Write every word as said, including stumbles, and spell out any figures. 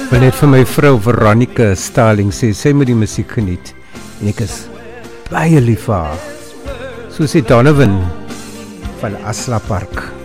wil net vir my vrou Veronica Starling sê, sy moet die musiek geniet. En ek is baie lief vir haar. So sê Donovan van Asla Park.